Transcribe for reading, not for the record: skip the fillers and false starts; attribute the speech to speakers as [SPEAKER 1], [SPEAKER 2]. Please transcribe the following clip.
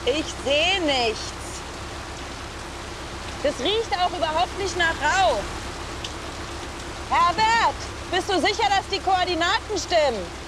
[SPEAKER 1] Ich sehe nichts. Das riecht auch überhaupt nicht nach Rauch. Herbert, bist du sicher, dass die Koordinaten stimmen?